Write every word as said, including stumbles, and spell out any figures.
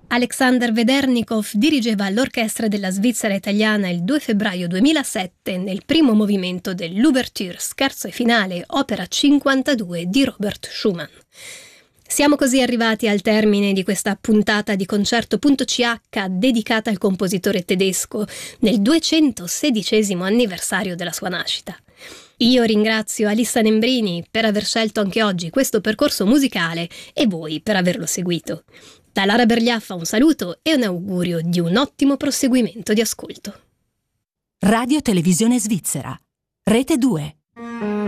Alexander Vedernikov dirigeva l'orchestra della Svizzera italiana il due febbraio duemilasette nel primo movimento dell'Ouverture scherzo e finale opera cinquantadue di Robert Schumann. Siamo così arrivati al termine di questa puntata di Concerto.ch dedicata al compositore tedesco nel duecentosedicesimo anniversario della sua nascita. Io ringrazio Alissa Nembrini per aver scelto anche oggi questo percorso musicale e voi per averlo seguito. Da Lara Bergliaffa un saluto e un augurio di un ottimo proseguimento di ascolto. Radio Televisione Svizzera, Rete due.